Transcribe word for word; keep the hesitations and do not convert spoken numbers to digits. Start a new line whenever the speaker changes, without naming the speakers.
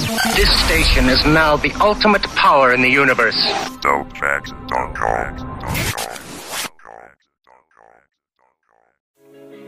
This station is now the ultimate power in the universe.
Dope facts dot com.